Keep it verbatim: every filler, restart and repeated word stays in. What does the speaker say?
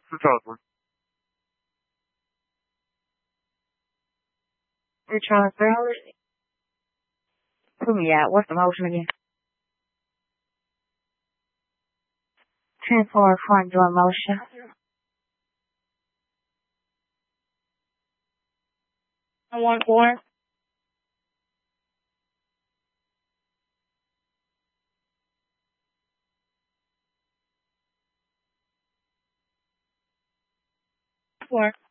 It's awkward. You're trying to sell it? Put me out. What's the motion again? Ten four front door motion. One four. Four.